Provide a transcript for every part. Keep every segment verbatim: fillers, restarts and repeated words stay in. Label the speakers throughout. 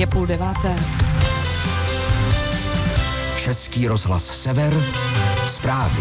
Speaker 1: Je půl deváté.
Speaker 2: Český rozhlas Sever, zprávy.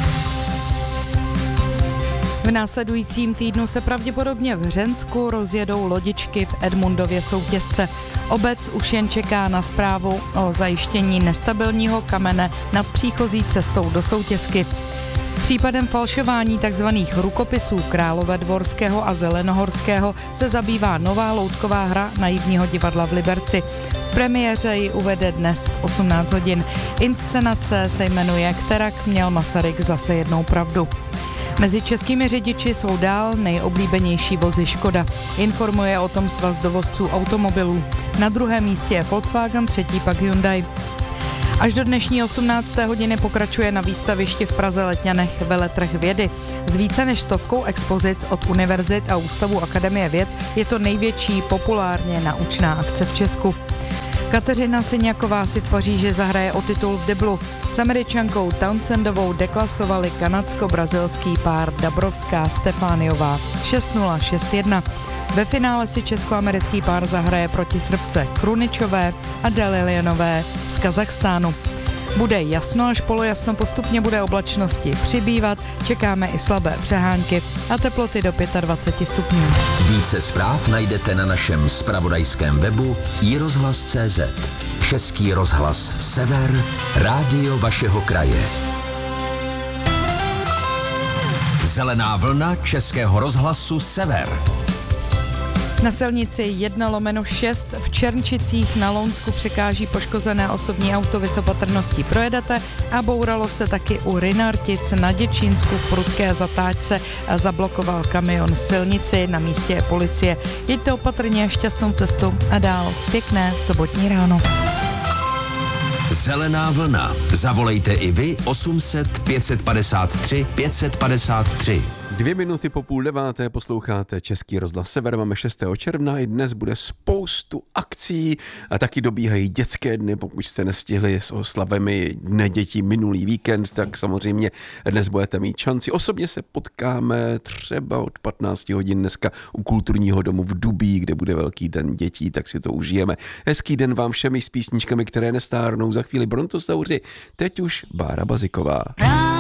Speaker 1: V následujícím týdnu se pravděpodobně v Hřensku rozjedou lodičky v Edmundově Soutěsce. Obec už jen čeká na zprávu o zajištění nestabilního kamene nad příchozí cestou do Soutěsky. Případem falšování tzv. Rukopisů Královédvorského a Zelenohorského se zabývá nová loutková hra Naivního divadla v Liberci. V premiéře ji uvede dnes v osmnáct hodin. Inscenace se jmenuje Kterak měl Masaryk zase jednou pravdu. Mezi českými řidiči jsou dál nejoblíbenější vozy Škoda. Informuje o tom svaz dovozců automobilů. Na druhém místě je Volkswagen, třetí pak Hyundai. Až do dnešní osmnácté hodiny pokračuje na výstavišti v Praze Letňanech veletrh vědy. S více než stovkou expozic od univerzit a ústavu Akademie věd je to největší populárně naučná akce v Česku. Kateřina Syňaková si v Paříži zahraje o titul v deblu. S Američankou Townsendovou deklasovali kanadsko-brazilský pár Dabrovská Stefániová šest nula šest jedna. Ve finále si česko-americký pár zahraje proti Srbce Kruničové a Daliljanové z Kazachstánu. Bude jasno až polojasno, postupně bude oblačnosti přibývat, čekáme i slabé přehánky a teploty do dvacet pět stupňů.
Speaker 2: Více zpráv najdete na našem zpravodajském webu i rozhlas tečka cé zet. Český rozhlas Sever, rádio vašeho kraje. Zelená vlna Českého rozhlasu Sever.
Speaker 1: Na silnici jedna lomeno šest v Černčicích na Lounsku překáží poškozené osobní auto vysopatrností projedete a bouralo se taky u Rynartic na Děčínsku v prudké zatáčce a zablokoval kamion silnici, na místě je policie. Jeďte opatrně, šťastnou cestu a dál pěkné sobotní ráno.
Speaker 2: Zelená vlna. Zavolejte i vy osm set pět padesát tři pět padesát tři.
Speaker 3: Dvě minuty po půl deváté posloucháte Český rozhlas Sever. Máme šestého června, i dnes bude spoustu akcí a taky dobíhají dětské dny. Pokud jste nestihli s oslavami Dne dětí minulý víkend, tak samozřejmě dnes budete mít šanci. Osobně se potkáme třeba od patnácti hodin dneska u Kulturního domu v Dubí, kde bude velký den dětí, tak si to užijeme. Hezký den vám všemi s písničkami, které nestárnou. Za chvíli Brontosauři, teď už Bára Baziková.